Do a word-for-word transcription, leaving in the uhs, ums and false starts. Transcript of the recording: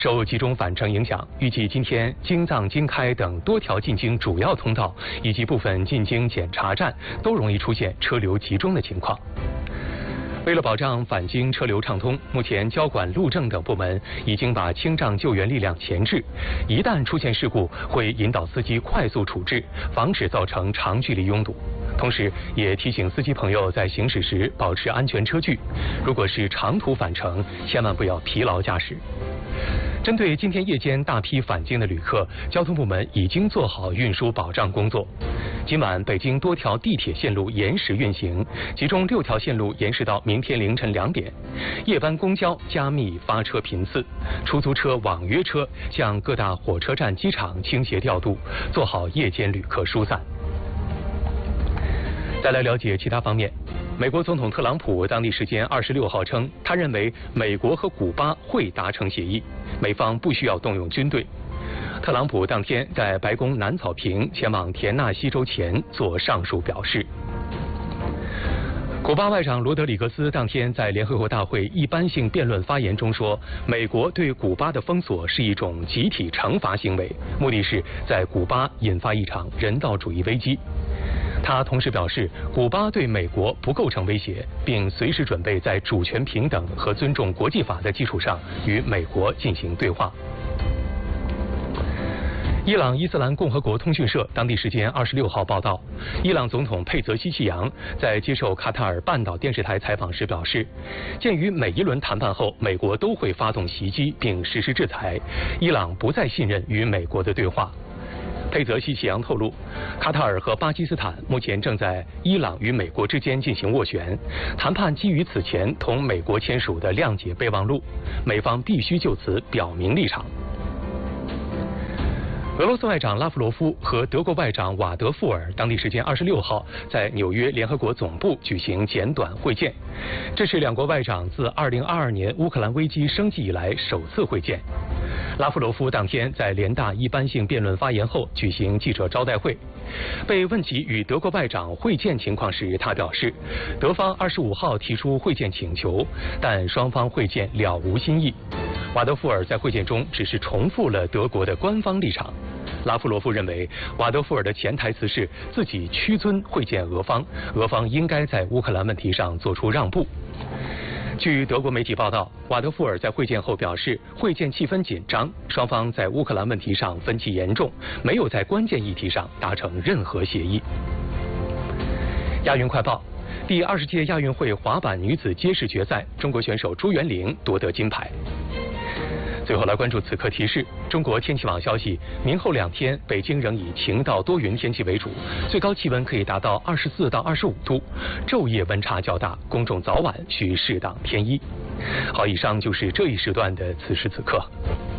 受集中返程影响，预计今天京藏、京开等多条进京主要通道以及部分进京检查站都容易出现车流集中的情况。为了保障返京车流畅通，目前交管、路政等部门已经把清障救援力量前置，一旦出现事故，会引导司机快速处置，防止造成长距离拥堵。同时，也提醒司机朋友在行驶时保持安全车距，如果是长途返程，千万不要疲劳驾驶。针对今天夜间大批返京的旅客，交通部门已经做好运输保障工作。今晚北京多条地铁线路延时运行，其中六条线路延时到明天凌晨两点。夜班公交加密发车频次，出租车、网约车向各大火车站、机场倾斜调度，做好夜间旅客疏散。再来了解其他方面。美国总统特朗普当地时间二十六号称，他认为美国和古巴会达成协议，美方不需要动用军队。特朗普当天在白宫南草坪前往田纳西州前做上述表示。古巴外长罗德里格斯当天在联合国大会一般性辩论发言中说，美国对古巴的封锁是一种集体惩罚行为，目的是在古巴引发一场人道主义危机。他同时表示，古巴对美国不构成威胁，并随时准备在主权平等和尊重国际法的基础上与美国进行对话。伊朗伊斯兰共和国通讯社当地时间二十六号报道，伊朗总统佩泽西奇扬在接受卡塔尔半岛电视台采访时表示，鉴于每一轮谈判后美国都会发动袭击并实施制裁，伊朗不再信任与美国的对话。佩泽西奇扬透露，卡塔尔和巴基斯坦目前正在伊朗与美国之间进行斡旋，谈判基于此前同美国签署的谅解备忘录，美方必须就此表明立场。俄罗斯外长拉夫罗夫和德国外长瓦德富尔当地时间二十六号在纽约联合国总部举行简短会见，这是两国外长自二零二二年乌克兰危机升级以来首次会见。拉夫罗夫当天在联大一般性辩论发言后举行记者招待会，被问及与德国外长会见情况时，他表示，德方二十五号提出会见请求，但双方会见了无新意。瓦德富尔在会见中只是重复了德国的官方立场。拉夫罗夫认为，瓦德富尔的潜台词是自己屈尊会见俄方，俄方应该在乌克兰问题上做出让步。据德国媒体报道，瓦德富尔在会见后表示，会见气氛紧张，双方在乌克兰问题上分歧严重，没有在关键议题上达成任何协议。亚运快报，第二十届亚运会滑板女子街式决赛，中国选手朱元玲夺得金牌。最后来关注此刻提示，中国天气网消息，明后两天北京仍以晴到多云天气为主，最高气温可以达到二十四到二十五度，昼夜温差较大，公众早晚需适当添衣。好，以上就是这一时段的此时此刻。